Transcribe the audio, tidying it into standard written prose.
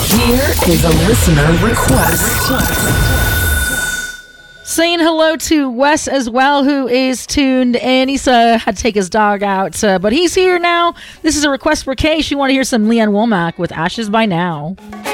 Here is a listener request. Saying hello to Wes as well, who is tuned in. He's had to take his dog out, but he's here now. This is a request for Kay. She want to hear some Leanne Womack with Ashes by Now.